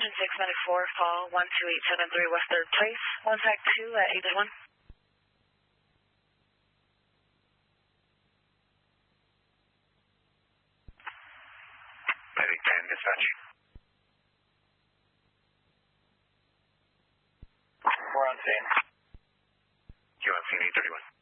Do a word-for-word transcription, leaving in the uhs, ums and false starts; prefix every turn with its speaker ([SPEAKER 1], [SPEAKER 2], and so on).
[SPEAKER 1] Engine six ninety-four, call one two eight seven three West third Place, one sec two at eight one.
[SPEAKER 2] Medic ten, dispatch.
[SPEAKER 3] We're on scene.
[SPEAKER 2] You on scene eight thirty-one.